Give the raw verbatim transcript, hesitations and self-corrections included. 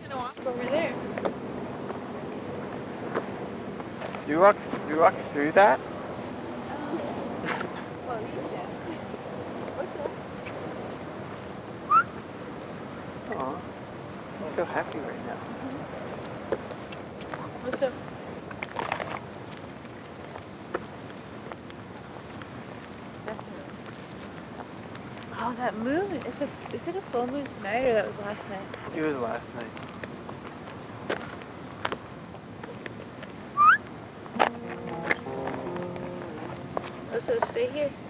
gonna walk over there. Do you walk, do you walk through that? Well, you can. Aw, I'm so happy right now. What's up? Oh, that moon. It's a, is it a full moon tonight or that was last night? It was last night. Oh, so stay here.